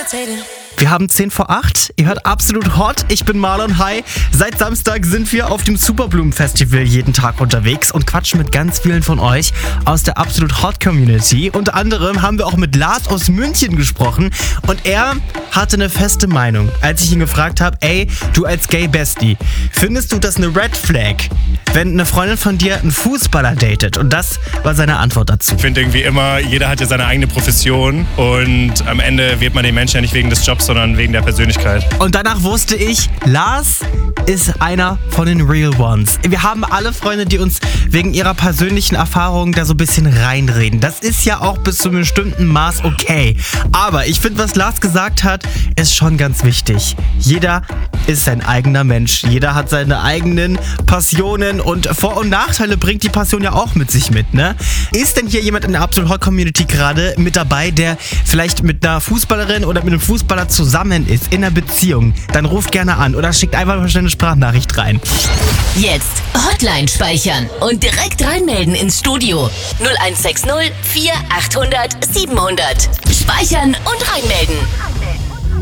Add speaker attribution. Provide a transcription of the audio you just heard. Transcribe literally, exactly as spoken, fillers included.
Speaker 1: Wir haben zehn vor acht. Ihr hört Absolut Hot. Ich bin Marlon. Hi. Seit Samstag sind wir auf dem Superblumen-Festival jeden Tag unterwegs und quatschen mit ganz vielen von euch aus der Absolut Hot Community. Unter anderem haben wir auch mit Lars aus München gesprochen und er hatte eine feste Meinung, als ich ihn gefragt habe, ey, du als Gay-Bestie, findest du das eine Red Flag, wenn eine Freundin von dir einen Fußballer datet? Und das war seine Antwort dazu.
Speaker 2: Ich finde irgendwie immer, jeder hat ja seine eigene Profession und am Ende wählt man den Menschen ja nicht wegen des Jobs, sondern wegen der Persönlichkeit.
Speaker 1: Und danach wusste ich, Lars ist einer von den Real Ones. Wir haben alle Freunde, die uns wegen ihrer persönlichen Erfahrungen da so ein bisschen reinreden. Das ist ja auch bis zu einem bestimmten Maß okay. Aber ich finde, was Lars gesagt hat, ist schon ganz wichtig. Jeder ist sein eigener Mensch. Jeder hat seine eigenen Passionen und Vor- und Nachteile bringt die Passion ja auch mit sich mit, ne? Ist denn hier jemand in der Absolut Hot Community gerade mit dabei, der vielleicht mit einer Fußballerin oder mit einem Fußballer zusammen ist, in einer Beziehung? Dann ruft gerne an oder schickt einfach mal schnell eine Sprachnachricht rein.
Speaker 3: Jetzt Hotline speichern und direkt reinmelden ins Studio. null eins sechs null vier achthundert siebenhundert. Speichern und reinmelden.